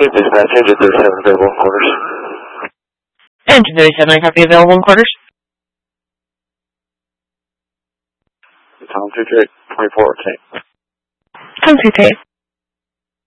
Dispatch, Engine 37 available in quarters. Engine 37, I copy available in quarters. Tom 238, 24, okay. Tom 238.